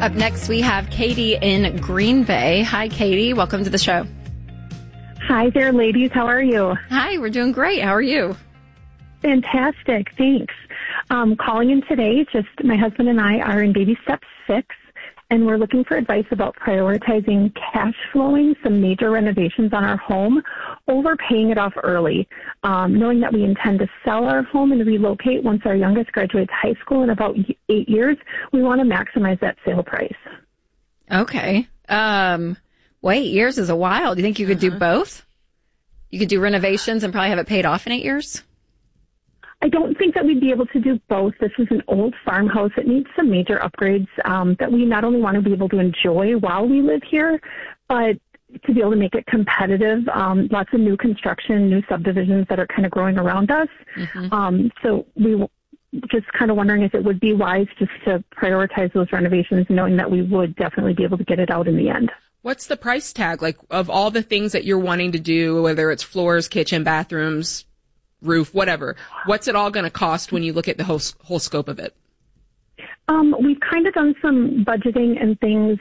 Up next, we have Katie in Green Bay. Hi, Katie. Welcome to the show. Hi there, ladies. How are you? Hi, we're doing great. How are you? Fantastic. Thanks. Calling in today, just my husband and I are in baby step 6, and we're looking for advice about prioritizing cash flowing some major renovations on our home over paying it off early. Knowing that we intend to sell our home and relocate once our youngest graduates high school in about 8 years, we want to maximize that sale price. Okay. Well, 8 years is a while. Do you think you could do both? You could do renovations and probably have it paid off in 8 years? I don't think that we'd be able to do both. This is an old farmhouse. It needs some major upgrades that we not only want to be able to enjoy while we live here, but to be able to make it competitive. Lots of new construction, new subdivisions that are kind of growing around us. Mm-hmm. So we just kind of wondering if it would be wise just to prioritize those renovations, knowing that we would definitely be able to get it out in the end. What's the price tag, like, of all the things that you're wanting to do, whether it's floors, kitchen, bathrooms, roof, whatever? What's it all going to cost when you look at the whole scope of it? We've kind of done some budgeting and things,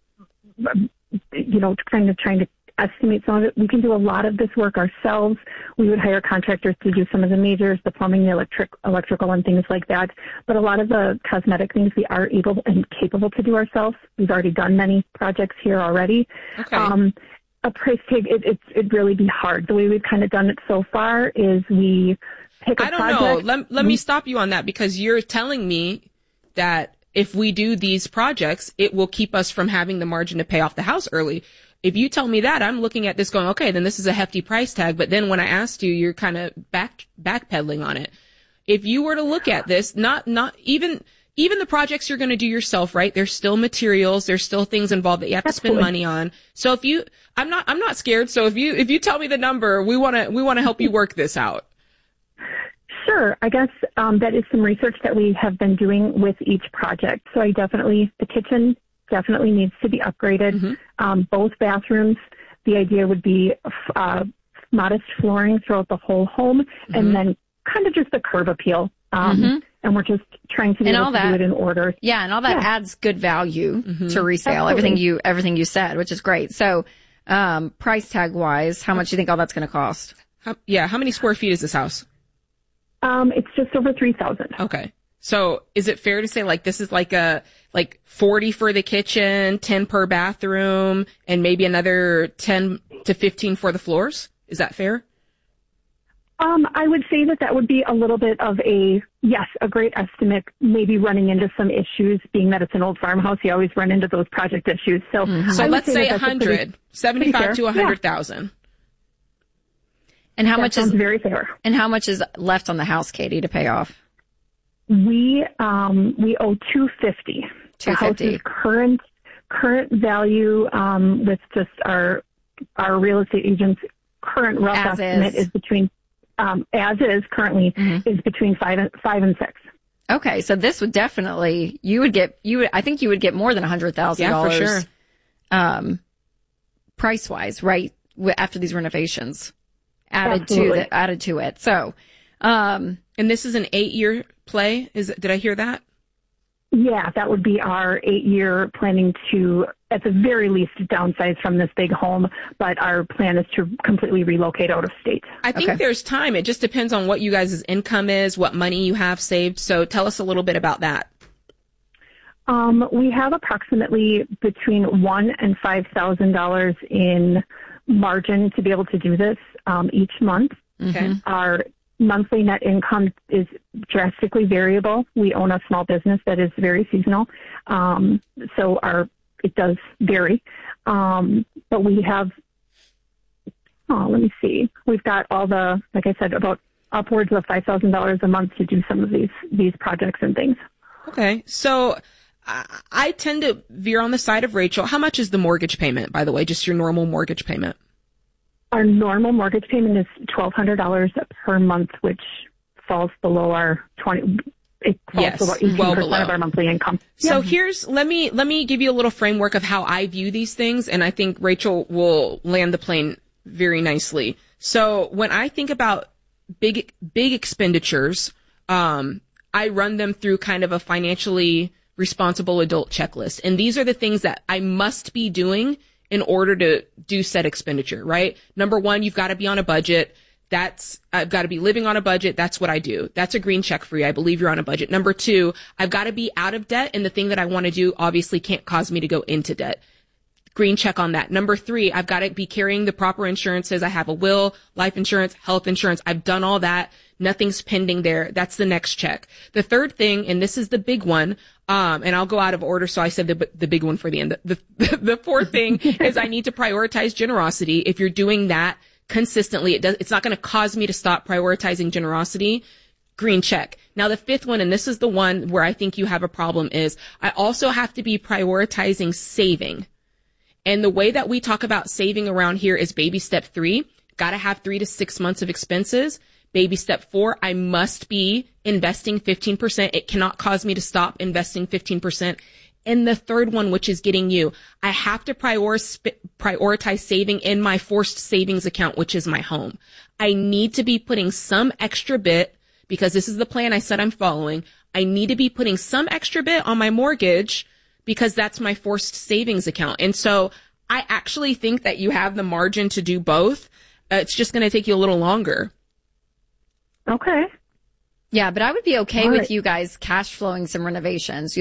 kind of trying to estimate some of it. We can do a lot of this work ourselves. We would hire contractors to do some of the majors, the plumbing, the electrical, and things like that. But a lot of the cosmetic things we are able and capable to do ourselves. We've already done many projects here already. Okay. A price tag, it'd really be hard. The way we've kind of done it so far is we pick a project. I don't know. Let me stop you on that, because you're telling me that if we do these projects, it will keep us from having the margin to pay off the house early. If you tell me that, I'm looking at this going, okay, then this is a hefty price tag. But then when I asked you, you're kind of backpedaling on it. If you were to look at this, not even the projects you're going to do yourself, right? There's still materials. There's still things involved that you have to spend money on. So I'm not scared. So if you tell me the number, we want to help you work this out. Sure. I guess that is some research that we have been doing with each project. So the kitchen definitely needs to be upgraded. Mm-hmm. Both bathrooms, the idea would be modest flooring throughout the whole home, mm-hmm. and then kind of just the curb appeal. Mm-hmm. And we're just trying to be able to do it in order. Yeah, and all that adds good value mm-hmm. to resale. Absolutely. Everything you said, which is great. So, price tag wise, how much do you think all that's going to cost? How many square feet is this house? It's just over 3,000. Okay. So is it fair to say this is like 40 for the kitchen, 10 per bathroom, and maybe another 10 to 15 for the floors? Is that fair? I would say that would be a little bit of a great estimate, maybe running into some issues, being that it's an old farmhouse. You always run into those project issues. So, mm-hmm. So let's say 100, 75 to 100,000. Yeah. And how much is very fair? And how much is left on the house, Katie, to pay off? We owe $250. The house's current value, with just our real estate agent's current rough estimate is between, as is currently, mm-hmm. is between 5 and 6. Okay, so this would definitely I think you would get more than $100,000. Yeah, for sure. Price wise, right? After these renovations added to it. So, and this is an 8-year play. Did I hear that? Yeah, that would be our 8-year planning to, at the very least, downsize from this big home. But our plan is to completely relocate out of state. I think there's time. It just depends on what you guys' income is, what money you have saved. So tell us a little bit about that. We have approximately between $1,000 and $5,000 in margin to be able to do this each month. Okay. Our monthly net income is drastically variable. We own a small business that is very seasonal, so it does vary. But we have, let me see, we've got all the, like I said, about upwards of $5,000 a month to do some of these projects and things. Okay, so I tend to veer on the side of Rachel. How much is the mortgage payment, by the way, just your normal mortgage payment? Our normal mortgage payment is $1,200 per month, which falls below our 20. It falls below 18% of our monthly income. So let me give you a little framework of how I view these things, and I think Rachel will land the plane very nicely. So when I think about big expenditures, I run them through kind of a financially responsible adult checklist. And these are the things that I must be doing in order to do said expenditure, right? Number one, you've got to be on a budget. I've got to be living on a budget. That's what I do. That's a green check for you. I believe you're on a budget. Number two, I've got to be out of debt. And the thing that I want to do obviously can't cause me to go into debt. Green check on that. Number three, I've got to be carrying the proper insurances. I have a will, life insurance, health insurance. I've done all that. Nothing's pending there. That's the next check. The third thing, and this is the big one, and I'll go out of order, so I said the big one for the end. The fourth thing is I need to prioritize generosity. If you're doing that consistently, it's not going to cause me to stop prioritizing generosity. Green check. Now the fifth one, and this is the one where I think you have a problem, is I also have to be prioritizing saving. And the way that we talk about saving around here is baby step 3, got to have 3 to 6 months of expenses. Baby step 4, I must be investing 15%. It cannot cause me to stop investing 15%. And the third one, which is getting you, I have to prioritize saving in my forced savings account, which is my home. I need to be putting some extra bit, because this is the plan I said I'm following. I need to be putting some extra bit on my mortgage because that's my forced savings account. And so I actually think that you have the margin to do both. It's just going to take you a little longer. Okay. Yeah, but I would be okay with you guys cash flowing some renovations,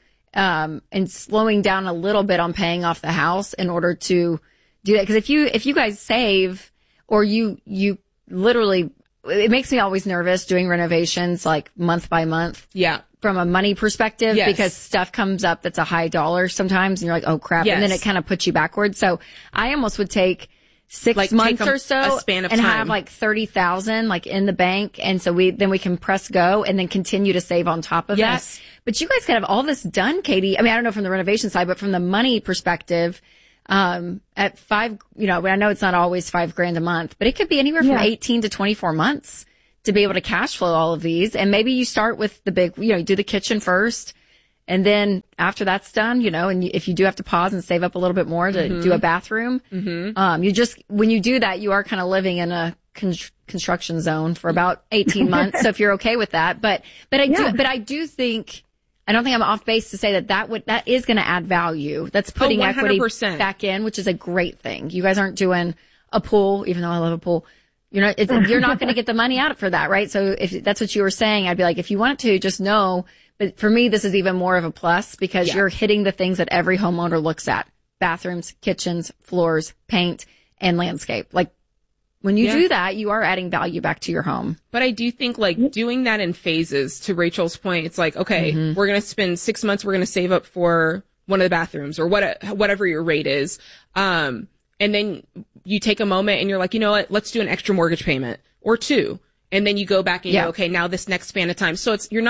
and slowing down a little bit on paying off the house in order to do that. Because if you guys save, or you literally, it makes me always nervous doing renovations like month by month. Yeah. From a money perspective, yes. Because stuff comes up that's a high dollar sometimes, and you're like, oh crap, yes. And then it kind of puts you backwards. So I almost would take 6 months or so a span of and time. have like 30,000 like in the bank, and so we can press go and then continue to save on top of yes. that. But you guys could have all this done, Katie. I mean, I don't know from the renovation side, but from the money perspective, at 5, I know it's not always $5,000 a month, but it could be anywhere from 18 to 24 months to be able to cash flow all of these. And maybe you start with the big, you do the kitchen first. And then after that's done, and if you do have to pause and save up a little bit more to do a bathroom, when you do that, you are kind of living in a construction zone for about 18 months. So if you're okay with that, but I do think, I don't think I'm off base to say that is going to add value. That's putting equity back in, which is a great thing. You guys aren't doing a pool, even though I love a pool. You're not going to get the money out for that, right? So if that's what you were saying, I'd be like, if you want to, just know. But for me, this is even more of a plus because you're hitting the things that every homeowner looks at: bathrooms, kitchens, floors, paint, and landscape. Like when you do that, you are adding value back to your home. But I do think doing that in phases, to Rachel's point, it's like, okay, we're going to spend 6 months. We're going to save up for one of the bathrooms or whatever your rate is. And then you take a moment and you're like, you know what, let's do an extra mortgage payment or 2. And then you go back and you go, okay, now this next span of time. So you're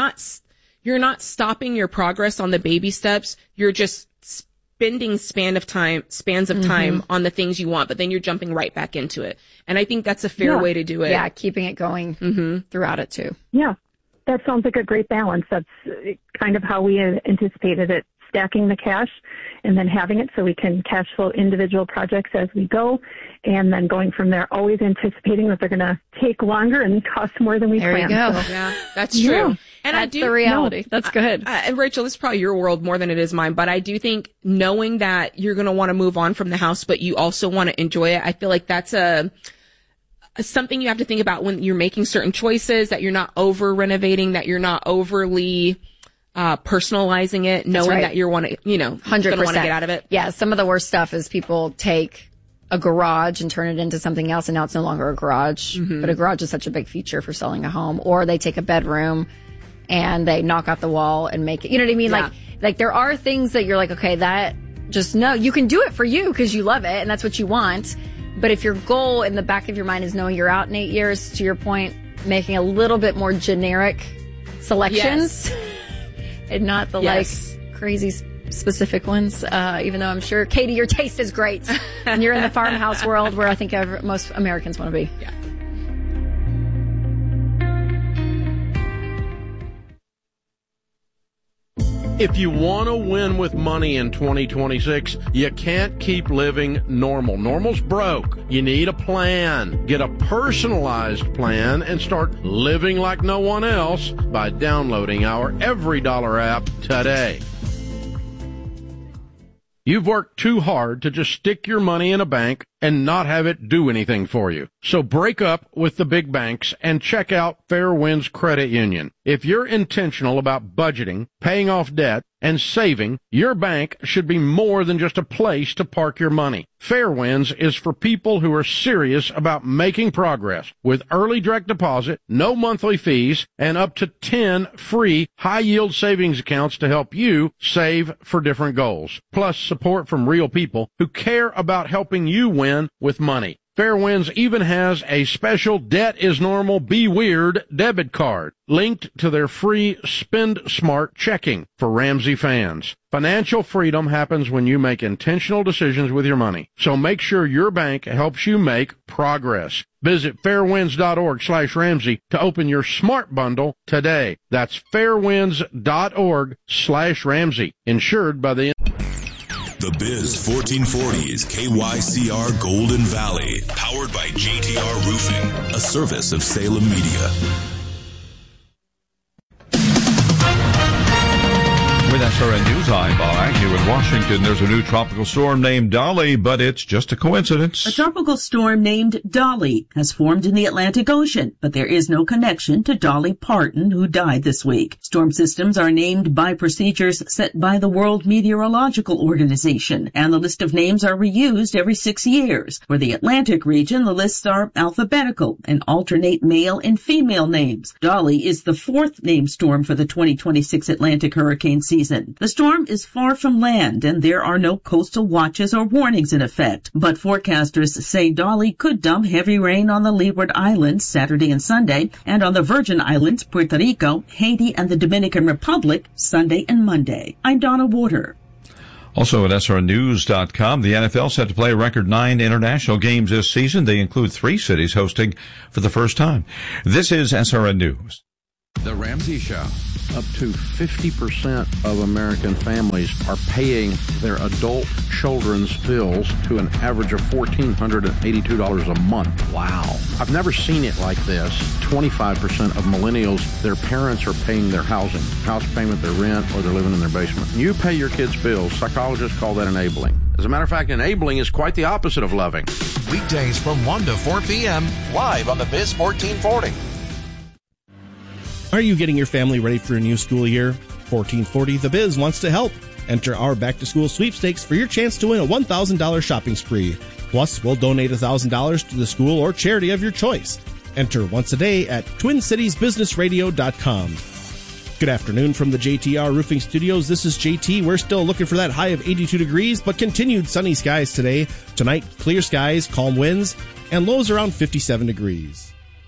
not stopping your progress on the baby steps. You're just spending spans of time on the things you want, but then you're jumping right back into it. And I think that's a fair way to do it. Yeah, keeping it going throughout it too. Yeah, that sounds like a great balance. That's kind of how we anticipated it, stacking the cash and then having it so we can cash flow individual projects as we go, and then going from there, always anticipating that they're going to take longer and cost more than we planned. There you go. So, yeah, that's true. Yeah. And that's the reality. That's good. And Rachel, this is probably your world more than it is mine, but I do think knowing that you're going to want to move on from the house, but you also want to enjoy it, I feel like that's something you have to think about when you're making certain choices, that you're not over renovating, that you're not overly personalizing it, knowing that you want to, 100% want to get out of it. Yeah, some of the worst stuff is people take a garage and turn it into something else, and now it's no longer a garage. But a garage is such a big feature for selling a home. Or they take a bedroom and they knock out the wall and make it, you know what I mean? Yeah. Like there are things that you're like, okay, that just know you can do it for you because you love it and that's what you want. But if your goal in the back of your mind is knowing you're out in 8 years, to your point, making a little bit more generic selections. Yes. And not the crazy specific ones, even though I'm sure, Katie, your taste is great. And you're in the farmhouse world where I think most Americans want to be. Yeah. If you want to win with money in 2026, you can't keep living normal. Normal's broke. You need a plan. Get a personalized plan and start living like no one else by downloading our Every Dollar app today. You've worked too hard to just stick your money in a bank and not have it do anything for you. So break up with the big banks and check out Fair Winds Credit Union. If you're intentional about budgeting, paying off debt, and saving, your bank should be more than just a place to park your money. Fair Winds is for people who are serious about making progress with early direct deposit, no monthly fees, and up to 10 free high-yield savings accounts to help you save for different goals. Plus support from real people who care about helping you win with money. Fair Winds even has a special Debt is Normal, Be Weird debit card linked to their free Spend Smart checking for Ramsey fans. Financial freedom happens when you make intentional decisions with your money. So make sure your bank helps you make progress. Visit fairwinds.org/Ramsey to open your Smart Bundle today. That's fairwinds.org/Ramsey. Insured by the The Biz 1440 is KYCR Golden Valley, powered by JTR Roofing, a service of Salem Media. With SRN News, I'm Bob Agnew in Washington. There's a new tropical storm named Dolly, but it's just a coincidence. A tropical storm named Dolly has formed in the Atlantic Ocean, but there is no connection to Dolly Parton, who died this week. Storm systems are named by procedures set by the World Meteorological Organization, and the list of names are reused every 6 years. For the Atlantic region, the lists are alphabetical and alternate male and female names. Dolly is the fourth named storm for the 2026 Atlantic hurricane season. The storm is far from land, and there are no coastal watches or warnings in effect. But forecasters say Dolly could dump heavy rain on the Leeward Islands Saturday and Sunday, and on the Virgin Islands, Puerto Rico, Haiti, and the Dominican Republic Sunday and Monday. I'm Donna Water. Also at SRNews.com, the NFL set to play a record 9 international games this season. They include 3 cities hosting for the first time. This is SRN News. The Ramsey Show. Up to 50% of American families are paying their adult children's bills to an average of $1,482 a month. Wow. I've never seen it like this. 25% of millennials, their parents are paying their house payment, their rent, or they're living in their basement. You pay your kids' bills. Psychologists call that enabling. As a matter of fact, enabling is quite the opposite of loving. Weekdays from 1 to 4 p.m. live on the Biz 1440. Are you getting your family ready for a new school year? 1440 The Biz wants to help. Enter our back-to-school sweepstakes for your chance to win a $1,000 shopping spree. Plus, we'll donate $1,000 to the school or charity of your choice. Enter once a day at TwinCitiesBusinessRadio.com. Good afternoon from the JTR Roofing Studios. This is JT. We're still looking for that high of 82 degrees, but continued sunny skies today. Tonight, clear skies, calm winds, and lows around 57 degrees.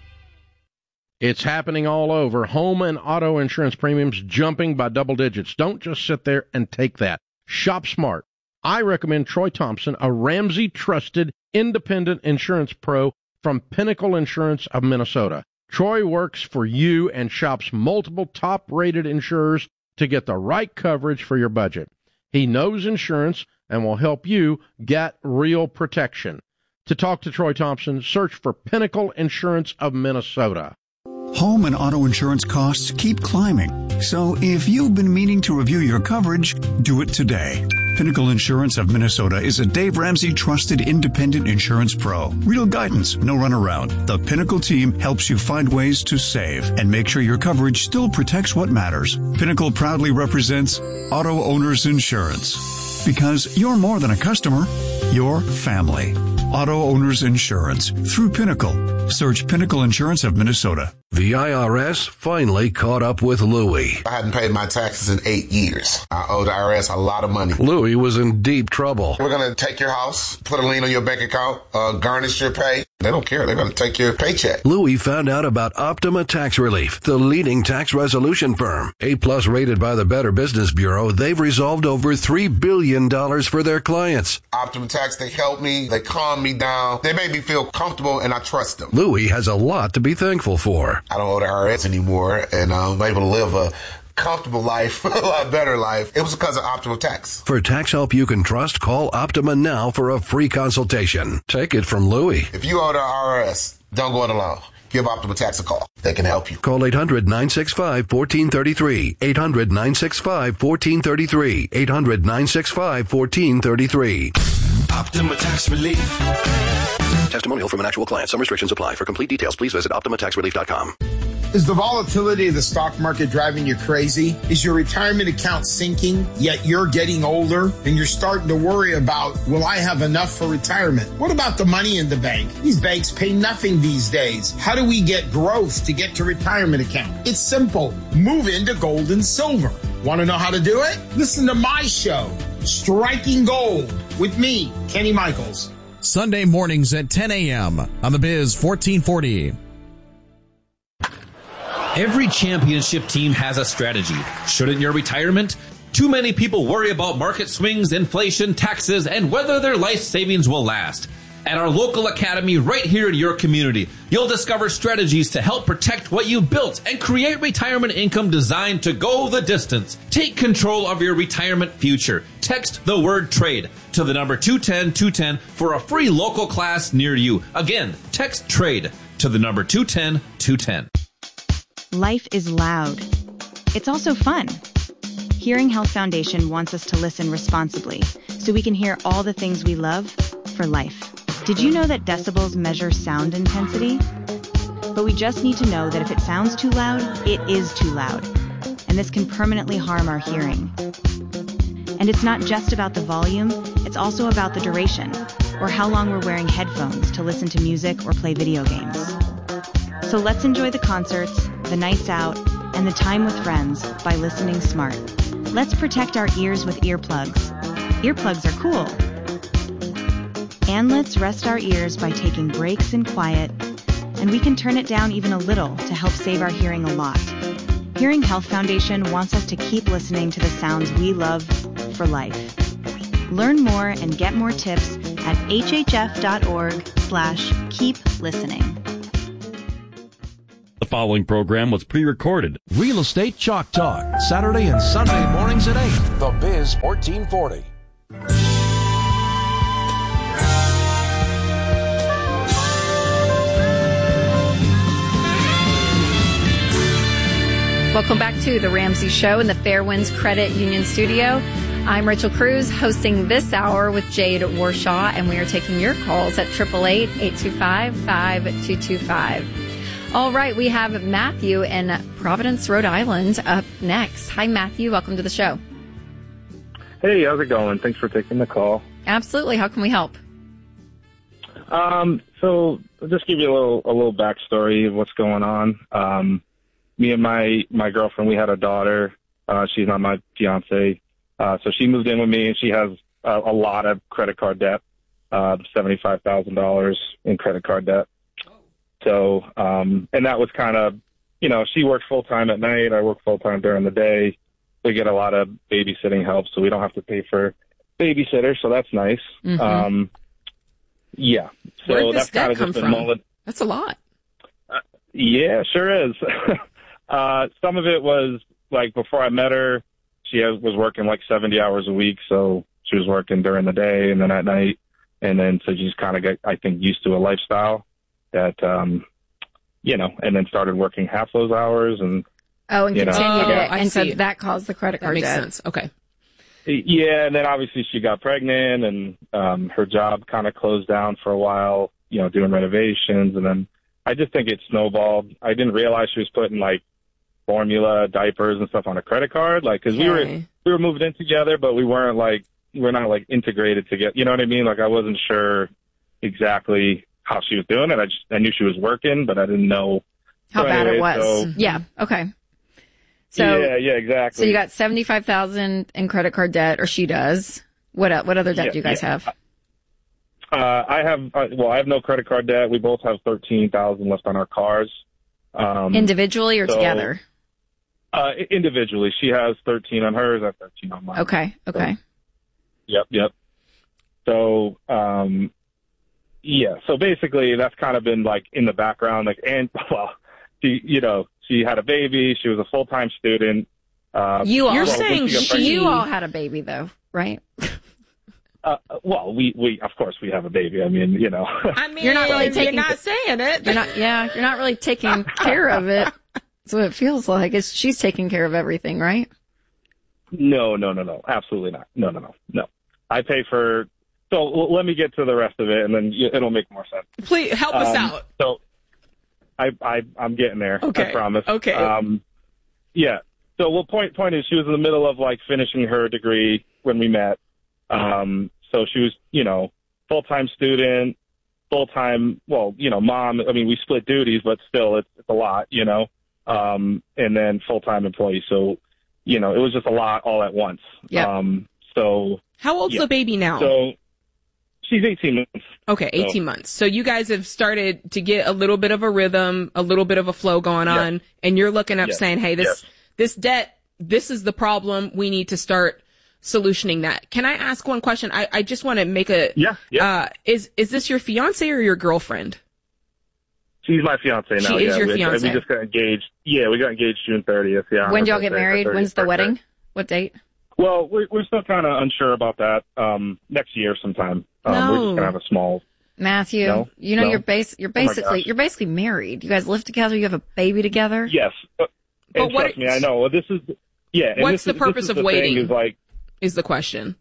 It's happening all over. Home and auto insurance premiums jumping by double digits. Don't just sit there and take that. Shop smart. I recommend Troy Thompson, a Ramsey trusted independent insurance pro from Pinnacle Insurance of Minnesota. Troy works for you and shops multiple top-rated insurers to get the right coverage for your budget. He knows insurance and will help you get real protection. To talk to Troy Thompson, search for Pinnacle Insurance of Minnesota. Home and auto insurance costs keep climbing. So if you've been meaning to review your coverage, do it today. Pinnacle Insurance of Minnesota is a Dave Ramsey trusted independent insurance pro. Real guidance, no runaround. The Pinnacle team helps you find ways to save and make sure your coverage still protects what matters. Pinnacle proudly represents Auto Owners Insurance. Because you're more than a customer, you're family. Auto Owners Insurance through Pinnacle. Search Pinnacle Insurance of Minnesota. The IRS finally caught up with Louie. I hadn't paid my taxes in 8 years. I owe the IRS a lot of money. Louie was in deep trouble. We're going to take your house, put a lien on your bank account, garnish your pay. They don't care. They're going to take your paycheck. Louie found out about Optima Tax Relief, the leading tax resolution firm. A-plus rated by the Better Business Bureau, they've resolved over $3 billion for their clients. Optima Tax, they helped me. They calmed me down. They made me feel comfortable, and I trust them. Louie has a lot to be thankful for. I don't owe the IRS anymore, and I'm able to live a comfortable life, a lot better life. It was because of Optima Tax. For tax help you can trust, call Optima now for a free consultation. Take it from Louie. If you owe the IRS, don't go it alone. give Optima Tax a call. They can help you. Call 800-965-1433. 800-965-1433. 800-965-1433. Optima Tax Relief. Testimonial from an actual client. Some restrictions apply. For complete details, please visit OptimaTaxRelief.com. Is the volatility of the stock market driving you crazy? Is your retirement account sinking, yet you're getting older and you're starting to worry about, will I have enough for retirement? What about the money in the bank? These banks pay nothing these days. How do we get growth to get to retirement account? It's simple. Move into gold and silver. Want to know how to do it? Listen to my show, Striking Gold, with me, Kenny Michaels. Sunday mornings at 10 a.m. on the Biz 1440. Every championship team has a strategy. Shouldn't your retirement? Too many people worry about market swings, inflation, taxes, and whether their life savings will last. At our local academy right here in your community, you'll discover strategies to help protect what you've built and create retirement income designed to go the distance. Take control of your retirement future. Text the word trade to the number 210-210 for a free local class near you. Again, text trade to the number 210-210. Life is loud. It's also fun. Hearing Health Foundation wants us to listen responsibly so we can hear all the things we love for life. Did you know that decibels measure sound intensity? But we just need to know that if it sounds too loud, it is too loud. And this can permanently harm our hearing. And it's not just about the volume, it's also about the duration, or how long we're wearing headphones to listen to music or play video games. So let's enjoy the concerts, the nights out, and the time with friends by listening smart. Let's protect our ears with earplugs. Earplugs are cool. And let's rest our ears by taking breaks in quiet, and we can turn it down even a little to help save our hearing a lot. Hearing Health Foundation wants us to keep listening to the sounds we love for life. Learn more and get more tips at hhf.org/keep listening. The following program was pre-recorded. Real Estate Chalk Talk, Saturday and Sunday mornings at 8. The Biz 1440. Welcome back to The Ramsey Show in the Fairwinds Credit Union Studio. I'm Rachel Cruz, hosting this hour with Jade Warshaw, and we are taking your calls at 888-825-5225. All right, we have Matthew in Providence, Rhode Island up next. Hi, Matthew. Welcome to the show. Hey, how's it going? Thanks for taking the call. Absolutely. How can we help? So I'll just give you a little backstory of what's going on. Me and my girlfriend, we had a daughter. She's not my fiance. So she moved in with me, and she has a lot of credit card debt, $75,000 in credit card debt. So, and that was kind of, she works full-time at night. I work full-time during the day. We get a lot of babysitting help, so we don't have to pay for babysitters, so that's nice. Mm-hmm. Yeah. So Where'd that's this debt kind of come just from? been That's a lot. Yeah, sure is. Some of it was, like, before I met her, she was working like 70 hours a week, so she was working during the day and then at night. And then so she just kind of got, I think, used to a lifestyle that, and then started working half those hours. And continued it. And so see. that caused the credit card That makes debt. sense. Okay. Yeah, and then obviously she got pregnant, and her job kind of closed down for a while, doing renovations. And then I just think it snowballed. I didn't realize she was putting, like, formula, diapers, and stuff on a credit card, like, because we were moving in together, but we're not like integrated together. You know what I mean? Like, I wasn't sure exactly how she was doing it. I knew she was working, but I didn't know how bad it was. Yeah. Okay. So yeah, exactly. So you got $75,000 in credit card debt, or she does. What other debt do you guys have? I have no credit card debt. We both have $13,000 left on our cars. Individually or together? Individually. She has 13 on hers. I have 13 on mine. Okay. So, yep. So, so basically that's kind of been like in the background, like, and she had a baby. She was a full-time student. You all had a baby though, right? Well, we of course we have a baby. I mean, you know. I mean, you're not really you're not saying it. You're not really taking care of it. That's what it feels like. She's taking care of everything, right? No, absolutely not. No. I pay for. So let me get to the rest of it, and then it'll make more sense. Please help us out. So I'm getting there. Okay. I promise. Okay. Yeah. So point is, she was in the middle of like finishing her degree when we met. So she was, you know, full-time student, full-time, well, you know, mom. I mean, we split duties, but still, it's a lot, you know. And then full-time employee. So, you know, it was just a lot all at once. Yeah. So how old's the baby now? So she's 18 months. Okay, 18 months. So you guys have started to get a little bit of a rhythm, a little bit of a flow going on, and you're looking up saying, hey, this debt, this is the problem. We need to start solutioning that. Can I ask one question? I just want to make a is this your fiance or your girlfriend? She's my fiance now. She is your fiance. We just got engaged. Yeah, we got engaged June 30th. Yeah. When do y'all get married? When's the wedding? What date? Well, we're still kind of unsure about that. Next year sometime. We're just gonna have a small. Matthew, you're basically married. You guys live together. You have a baby together. Yes, but trust me, I know. Well, this is And what's the purpose of waiting? Is the question.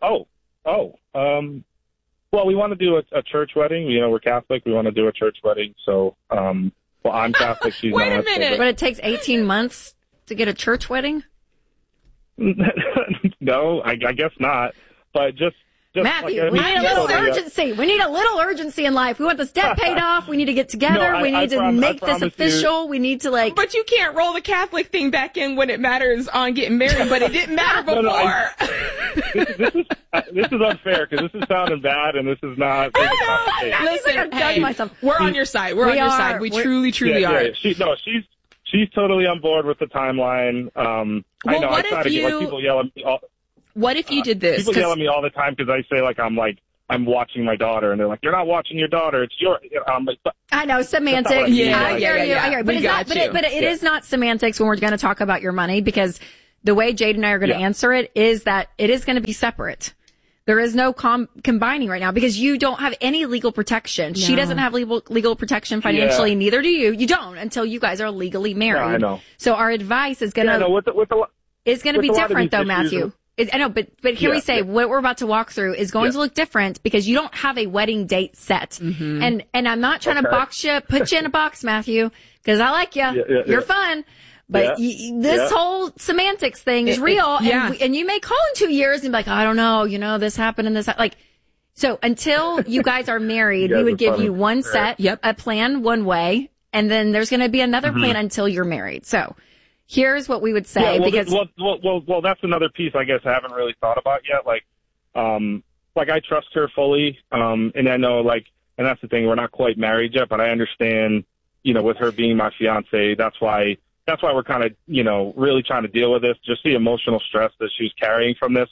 Well, we want to do a church wedding. You know, we're Catholic. We want to do a church wedding. So, I'm Catholic. She's Wait not. a minute. But it takes 18 months to get a church wedding? No, I guess not. But just Matthew, we need a little urgency. We need a little urgency in life. We want this debt paid off. We need to get together. We need to make this official. We need to But you can't roll the Catholic thing back in when it matters on getting married, but it didn't matter before. This is unfair because this is sounding bad and this is not. Listen, we're on your side. We're on your side. We truly are. Yeah. She's totally on board with the timeline. I know I try to get people yell at me. What if you did this? People yell at me all the time because I say I'm watching my daughter, and they're like, "You're not watching your daughter. It's your." I know semantics. I hear you. But it is not semantics when we're going to talk about your money, because the way Jade and I are going to answer it is that it is going to be separate. There is no combining right now because you don't have any legal protection. No. She doesn't have legal protection financially. Yeah. Neither do you. You don't until you guys are legally married. Yeah, I know. So our advice is going to be different, though, Matthew. I know, but here we say what we're about to walk through is going to look different because you don't have a wedding date set. Mm-hmm. And I'm not trying to box you, put you in a box, Matthew, because I like you. You're fun. But this whole semantics thing is real. And you may call in 2 years and be like, I don't know, this happened and this, so until you guys are married, we would give you one set, a plan one way, and then there's going to be another plan until you're married. So here's what we would say well, that's another piece I guess I haven't really thought about yet. I trust her fully. And I know and that's the thing, we're not quite married yet, but I understand, with her being my fiance, that's why we're kind of, really trying to deal with this, just the emotional stress that she's carrying from this.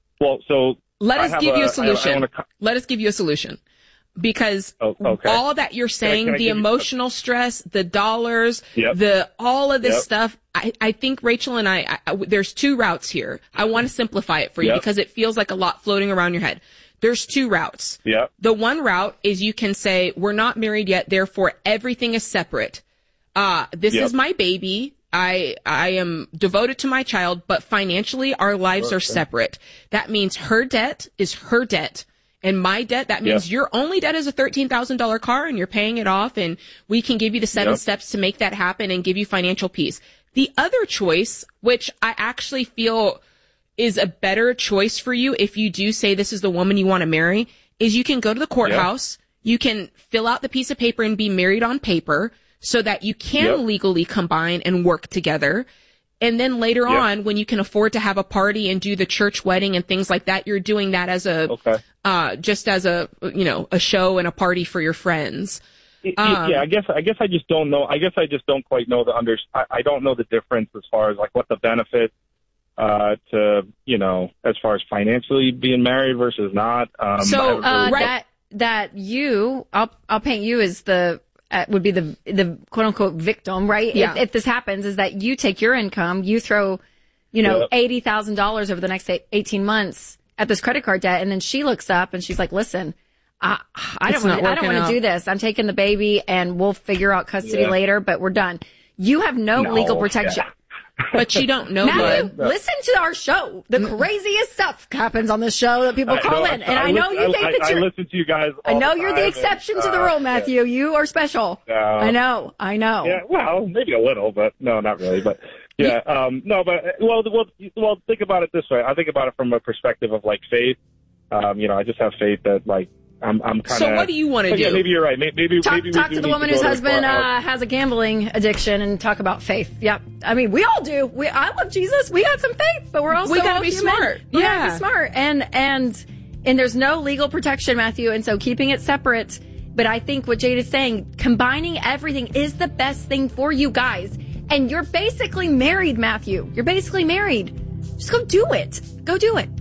Let us give you a solution. Let us give you a solution. Because all that you're saying, the emotional stress, the dollars, all of this stuff, I think Rachel and I, there's two routes here. I want to simplify it for you because it feels like a lot floating around your head. There's two routes. The one route is you can say, we're not married yet, therefore everything is separate. This is my baby. I am devoted to my child, but financially our lives are separate. That means her debt is her debt. And my debt, that means your only debt is a $13,000 car and you're paying it off, and we can give you the 7 steps to make that happen and give you financial peace. The other choice, which I actually feel is a better choice for you if you do say this is the woman you want to marry, is you can go to the courthouse, you can fill out the piece of paper and be married on paper so that you can legally combine and work together. And then later on, when you can afford to have a party and do the church wedding and things like that, you're doing that as just as a show and a party for your friends. I guess I just don't know. I guess I just don't quite know I don't know the difference as far as what the benefit to as far as financially being married versus not. I'll paint you as would be the quote unquote victim, right? Yeah. If this happens, is that you take your income, you throw, $80,000 over the next 18 months at this credit card debt. And then she looks up and she's like, listen, I don't want to do this. I'm taking the baby and we'll figure out custody later, but we're done. You have no legal protection. Yeah. But you don't know. Matthew, listen to our show. The craziest stuff happens on the show that people call in. And I know you think that you're... I listen to you guys all I know the you're the exception to the rule, Matthew. You are special. I know. Yeah, well, maybe a little, but no, not really. But yeah, well, think about it this way. I think about it from a perspective of like faith. I just have faith that like I'm kind of. So what do you want to do? Yeah, maybe you're right. Maybe talk to the woman whose husband has a gambling addiction and talk about faith. Yep. I mean, we all do. I love Jesus. We got some faith, but we're also we gotta be smart. We gotta be smart, and there's no legal protection, Matthew, and so keeping it separate. But I think what Jade is saying, combining everything is the best thing for you guys. And you're basically married, Matthew. You're basically married. Just go do it. Go do it.